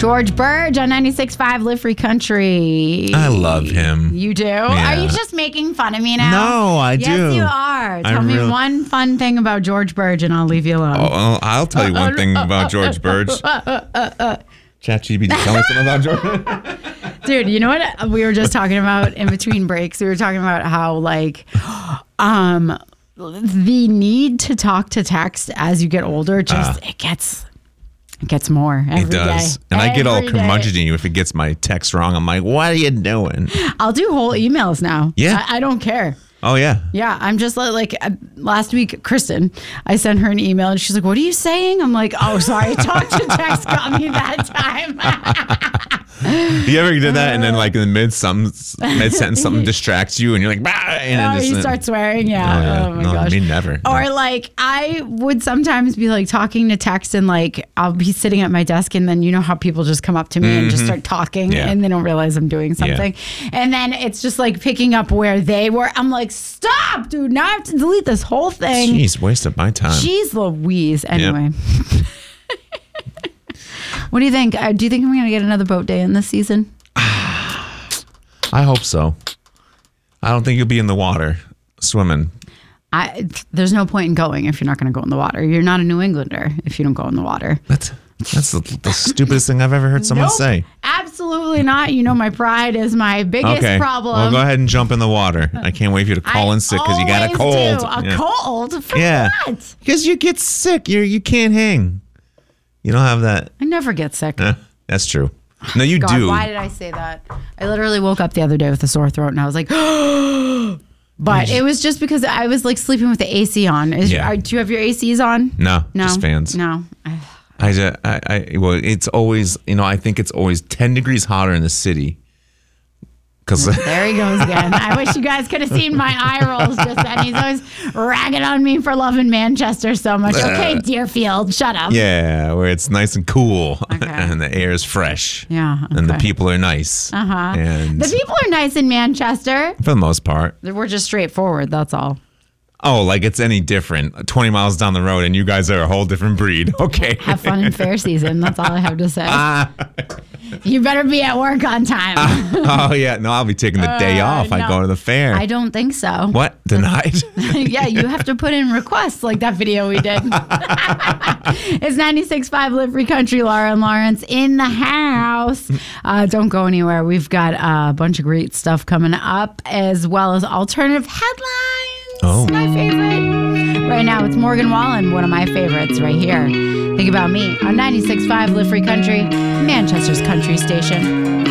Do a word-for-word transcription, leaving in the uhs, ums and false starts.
George Burge on ninety-six point five Live Free Country. I love him. You do? Yeah. Are you just making fun of me now? No, I yes, do. Yes, you are. Tell I me really- one fun thing about George Burge and I'll leave you alone. Oh, well, I'll tell you one thing about George Burge. ChatGPT, tell me something about George. Dude, you know what we were just talking about in between breaks? We were talking about how, like, um, the need to talk to text as you get older just, uh, it gets... It gets more every It does. day. And I get all Every day. curmudgeon if it gets my text wrong. I'm like, what are you doing? I'll do whole emails now. Yeah. I, I don't care. Oh, yeah. Yeah. I'm just like, like uh, last week, Kristen, I sent her an email and she's like, what are you saying? I'm like, oh, sorry. Talk to text got me that time. You ever did that and then like in the mid some mid sentence something distracts you and you're like, bah, and Oh, then just, you start swearing. Yeah. Oh, yeah. Oh my no, gosh. me never. Or No. like I would sometimes be like talking to text and like I'll be sitting at my desk and then you know how people just come up to me mm-hmm. and just start talking Yeah. and they don't realize I'm doing something. Yeah. And then it's just like picking up where they were. I'm like, stop, dude. Now I have to delete this whole thing. Jeez, wasted my time. Jeez Louise. Anyway. Yep. What do you think? Uh, do you think I'm going to get another boat day in this season? I hope so. I don't think you'll be in the water swimming. I, there's no point in going if you're not going to go in the water. You're not a New Englander if you don't go in the water. That's that's the, the stupidest thing I've ever heard someone nope, say. Absolutely not. You know, my pride is my biggest okay. problem. Well, go ahead and jump in the water. I can't wait for you to call I in sick because you got a cold. Do. A yeah. cold? For yeah. what? Because you get sick. You you can't hang. You don't have that. I never get sick. Eh, that's true. No, you God, do. Why did I say that? I literally woke up the other day with a sore throat and I was like, but it was just because I was like sleeping with the A C on. Is Yeah. are, do you have your A Cs on? No, No. just fans. No. I, just, I, I, well, it's always, you know, I think it's always ten degrees hotter in the city. Cause there he goes again. I wish you guys could have seen my eye rolls just then. He's always ragging on me for loving Manchester so much. Okay, Deerfield, shut up. Yeah, where it's nice and cool Okay. and the air is fresh. Yeah. Okay. And the people are nice. Uh-huh. And the people are nice in Manchester. for the most part. We're just straightforward, that's all. Oh, like it's any different. twenty miles down the road and you guys are a whole different breed. Okay. Have fun in fair season. That's all I have to say. Uh, you better be at work on time. Uh, oh, yeah. No, I'll be taking the day Uh, off. I no. go to the fair. I don't think so. What? Denied? Yeah, you have to put in requests like that video we did. It's ninety-six point five Live Free Country. Laura and Lawrence in the house. Uh, don't go anywhere. We've got a bunch of great stuff coming up as well as alternative headlines. Oh. My favorite. Right now, it's Morgan Wallen, one of my favorites right here. Think About Me on ninety-six point five Live Free Country, Manchester's country station.